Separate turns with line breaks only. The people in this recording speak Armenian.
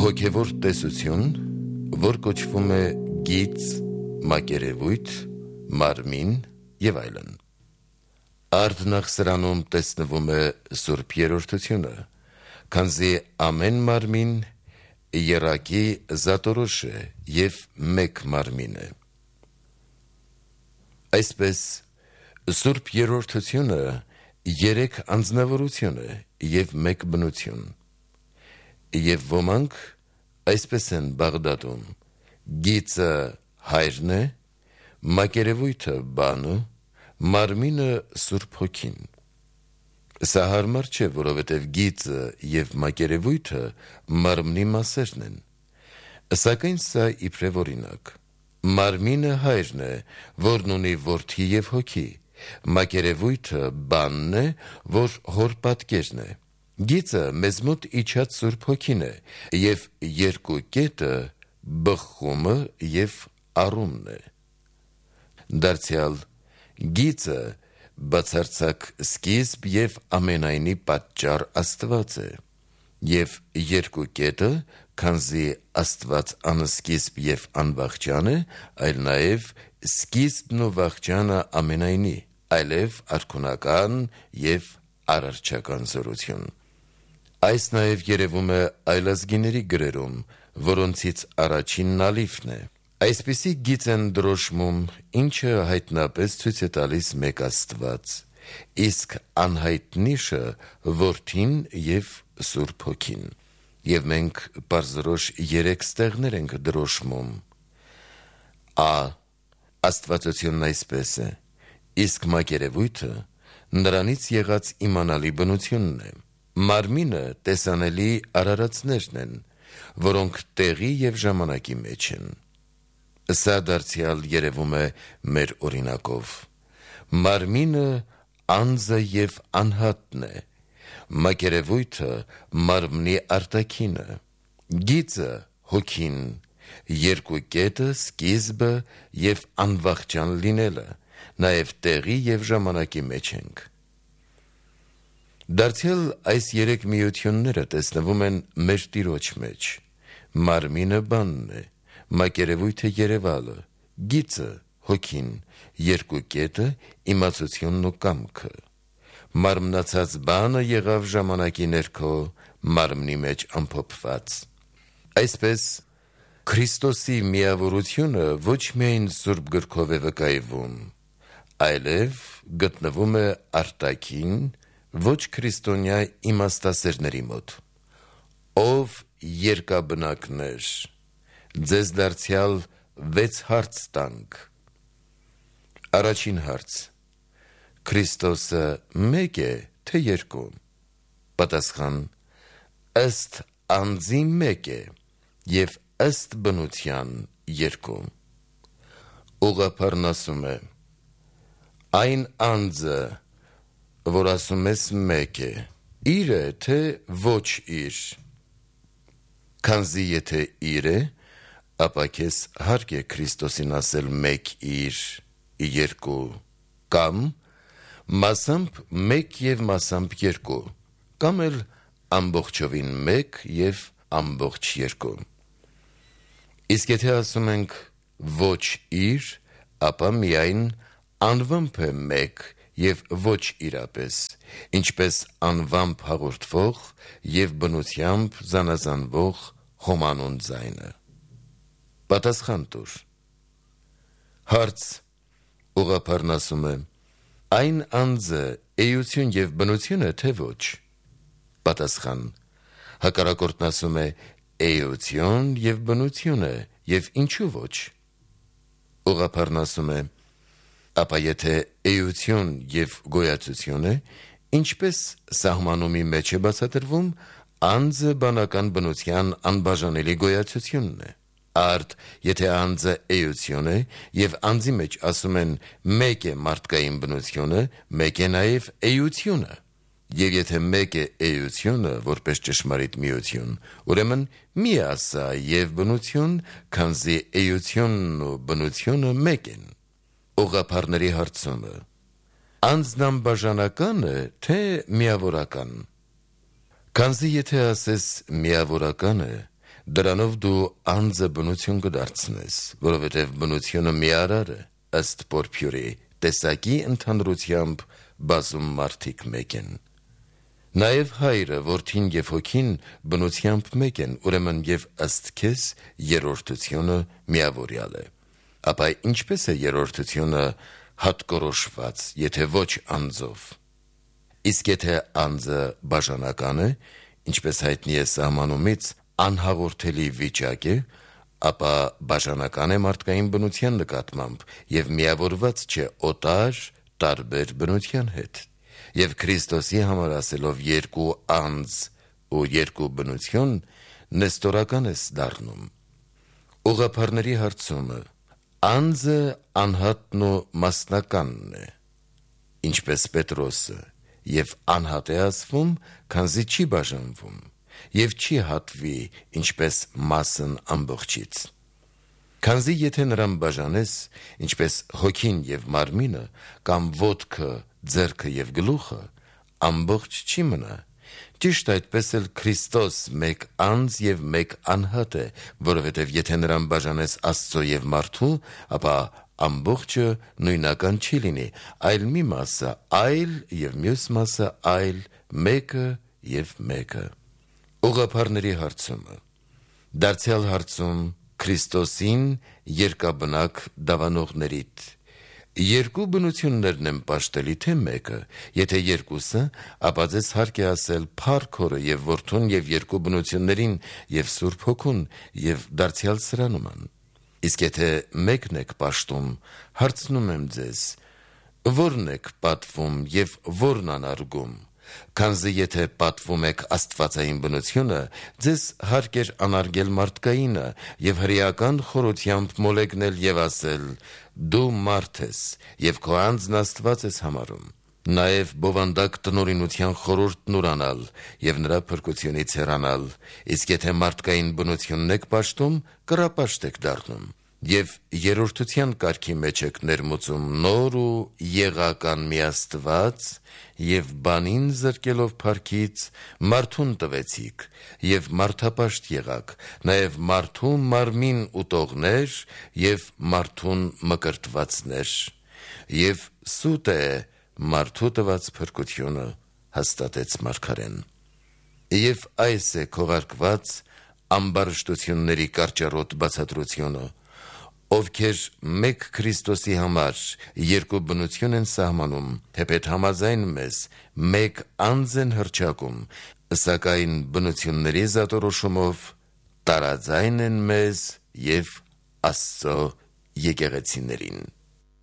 Հոգևոր տեսություն, որ կոչվում է գիծ, մակերևույթ, մարմին և այլն։ Արդ սրանում տեսնվում է Սուրբ Երրորդությունը, քանզի ամեն մարմին եռակի զատորոշ է և մեկ մարմին է։ Այսպես, Սուրբ Երրորդությունը երեք անձնավորություն է և մեկ բնություն։ Եվ ոմանք այսպես են բաղդատում. գիծը հայրն է, մակերևույթը բանը, մարմինը Սուրբ Հոգին։ Սա հարմար չէ, որովհետև գիծը և մակերևույթը մարմնի մասերն են, սակայն սա իբրև օրինակ։ Մարմինը հայրն է, որն ունի որդի և հոգի, մակերևույթը բանն է, որ հոր պատկերն է։ Գիծը մեզ մոտ իջած Սուրբ Հոգին է, և երկու կետը բխումը և առումն է։ Դարձյալ գիծը բացարձակ սկիզբ և ամենայնի պատճառ Աստված է, և երկու կետը, քանզի Աստված անսկիզբ և անվախճան է, այլ նաև սկիզբն ու վախճանը ամենայնի, այլև արքունական և արարչական զորություն։ Այս նաև երևում է այլազգիների գրերում, որոնցից առաջինն Ալիֆն է։ Այսպիսի գիծ են դրոշմում, ինչը հայտնապես ցույց է տալիս մեկ Աստված, իսկ անհայտնիշը Որդին և Սուրբ Հոգին։ Եվ մենք պարզորոշ երեք ստեղներ ենք դրոշմում. Ա. Աստվածությունն այսպես է, իսկ մակերևույթը նրանից եղած իմանալի բնությունն է։ Մարմինը տեսանելի արարածներն են, որոնք տեղի և ժամանակի մեջ են։ Սա դարձյալ երևում է մեր օրինակով. մարմինը անձը և անհատն է, մակերևույթը մարմնի արտաքինը, գիծը հոգին, երկու կետը սկիզբը և անվախճան լինելը, նաև տեղի և ժամանակի մեջ ենք։ Դարձյալ այս երեք միությունները տեսնվում են մեր Տիրոջ մեջ։ Մարմինը բանն է, մակերևույթը երևալը, գիծը հոգին, երկու կետը իմացությունն ու կամքը։ Մարմնացած բանը եղավ ժամանակի ներքո, մարմնի մեջ ամփոփված։ Այսպես, Քրիստոսի միավորությունը ոչ միայն Սուրբ Գրքով է վկայվում, այլև գտնվում է արտաքին, ոչ քրիստոնյա իմաստասերների մոտ։ Ով երկաբնակներ, ձեզ դարձյալ 6 հարց տանք։ Առաջին հարց. Քրիստոսը մեկ է, թե երկու։ Պատասխան. ըստ անձի մեկ է և ըստ բնության երկու։ Ուղղափառն ասում է. այն անձը, որ ասում ես մեկ է, իր է, թե ոչ իր։ Քանզի եթե իր է, ապա քեզ հարկ է Քրիստոսին ասել մեկ իր, երկու, կամ մասամբ մեկ և մասամբ երկու, կամ էլ ամբողջովին մեկ և ամբողջ երկու։ Իսկ եթե ասում ենք ոչ իր, ապա միայն անվամբ է մեկ և ոչ իրապես, ինչպես անվամբ հաղորդվող և բնությամբ զանազանվող հոմանուն ձայնը։ Պատասխան տուր։ Հարց. Ուղղափառն ասում է. այն անձը էություն և բնություն է, թե ոչ։ Պատասխան. հակառակորդն ասում է. էություն և բնություն է, և ինչու ոչ։ Ուղղափառն ասում է. ապա եթե էություն և գոյացություն է, ինչպես սահմանումի մեջ է բացատրվում, անձը բանական բնության անբաժանելի գոյացությունն է։ Արդ, եթե անձը էություն է, և անձի մեջ ասում են մեկ է մարդկային բնությունը, մեկ է նաև էությունը, և եթե մեկ է էությունը, որպես ճշմարիտ միություն, ուրեմն մի ասա և բնություն, քանզի էությունն ու բնությունը մեկ են։ Ուղղափառների հարցումը. անձնամբաժանակա՞ն է, թե միավորական։ Քանզի եթե ասես միավորական է, Դրանով դու անձը բնություն կդարձնես, որովհետև բնությունը միարար է, ըստ Պորփյուրի, տեսակի ընդհանրությամբ բազում մարդիկ մեկ են։ Նաև հայրը, որդին և հոգին բնությամբ մեկ են, ուրեմն և ըստ քեզ երրորդությունը միավորյալ է։ Ապա ինչպես է երրորդությունը հատկորոշված, եթե ոչ անձով։ Իսկ եթե անձը բաժանական է, ինչպես հայտնի է սահմանումից, անհաղորդելի վիճակ է, ապա բաժանական է մարդկային բնության նկատմամբ և միավորված չէ օտար տարբեր բնության հետ։ Եվ Քրիստոսի համար ասելով երկու անձ ու երկու բնություն, նեստորական ես դառնում։ Ուղղափառների հարցումը. անձը անհատն ու մասնականն է, ինչպես Պետրոսը, և անհատ է ասվում, քանզի չի բաժանվում, և չի հատվի, ինչպես մասն ամբողջից։ Քանզի եթե նրան բաժանես, ինչպես հոգին և մարմինը, կամ ոտքը, ձեռքը և գլուխը, ամբողջ չի մնա։ Ճիշտ այդպես էլ Քրիստոս մեկ անձ և մեկ անհատ է, որովհետև եթե նրան բաժանես Աստծո և մարդու, ապա ամբողջը նույնական չի լինի, այլ մի մասը այլ և մյուս մասը այլ, մեկը և մեկը։ Ուղղափառների հարցումը. Դարձյալ հարցում Քրիստոսին երկաբնակ դավանողներիդ երկու բնություններն են պաշտելի, թե մեկը։ Եթե երկուսը, ապա ձեզ հարկ է ասել Փառք Հորը և Որդուն և երկու բնություններին և Սուրբ Հոգուն և դարձյալ սրանման։ Իսկ եթե մեկն եք պաշտում, հարցնում եմ ձեզ. ո՞րն եք պատվում և ո՞րն անարգում։ Քանզի եթե պատվում եք աստվածային բնությունը, ձեզ հարկ էր անարգել մարդկայինը և հրեական խորությամբ մոլեգնել և ասել. դու մարդ ես և քո անձն Աստված ես համարում։ Նաև բովանդակ տնօրինության խորհուրդն ուրանալ և նրա փրկությունից հեռանալ, իսկ եթե մարդկային բնությունն եք պաշտում, կռապաշտ եք դառնում։ Եվ երրորդության կարգի մեջ եք ներմուծում նոր ու եղական մի Աստված և բանին զրկելով փառքից մարդուն տվեցիք և մարդապաշտ եղաք, նաև մարդու մարմին ուտողներ և մարդուն մկրտվածներ։ Եվ սուտ է մարդու տված փրկությունը, հաստատեց մարգարեն։ Եվ այս է քողարկված ամբարշտությունների կարճառոտ բացատրությունը, ովքեր մեկ Քրիստոսի համար երկու բնություն են սահմանում, թեպետ համաձայն մեզ մեկ անձ են հռչակում, սակայն բնությունների զատորոշումով տարաձայն են մեզ և Աստծո եկեղեցիներին։